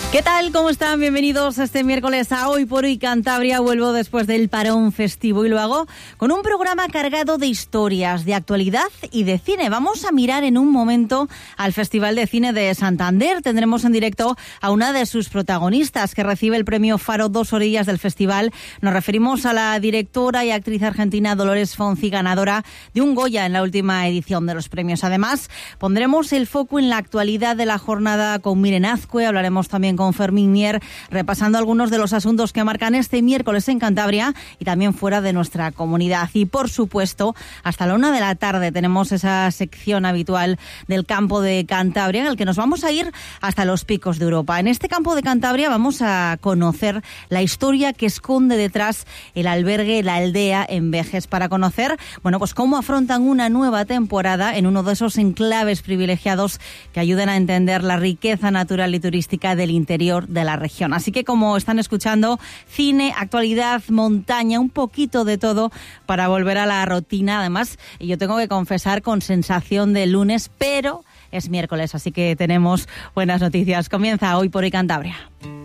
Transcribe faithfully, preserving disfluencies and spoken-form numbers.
¿Qué tal? ¿Cómo están? Bienvenidos este miércoles a Hoy por Hoy Cantabria. Vuelvo después del parón festivo y lo hago con un programa cargado de historias, de actualidad y de cine. Vamos a mirar en un momento al Festival de Cine de Santander. Tendremos en directo a una de sus protagonistas que recibe el premio Faro Dos Orillas del festival. Nos referimos a la directora y actriz argentina Dolores Fonzi, ganadora de un Goya en la última edición de los premios. Además, pondremos el foco en la actualidad de la jornada con Miren Azcue. Hablaremos también con Fermín Mier, repasando algunos de los asuntos que marcan este miércoles en Cantabria y también fuera de nuestra comunidad. Y por supuesto, hasta la una de la tarde tenemos esa sección habitual del campo de Cantabria en el que nos vamos a ir hasta los picos de Europa. En este campo de Cantabria vamos a conocer la historia que esconde detrás el albergue La Aldea en Vejes, para conocer, bueno, pues cómo afrontan una nueva temporada en uno de esos enclaves privilegiados que ayudan a entender la riqueza natural y turística del interior de la región. Así que, como están escuchando, cine, actualidad, montaña, un poquito de todo para volver a la rutina. Además, yo tengo que confesar, con sensación de lunes, pero es miércoles, así que tenemos buenas noticias. Comienza Hoy por Hoy Cantabria.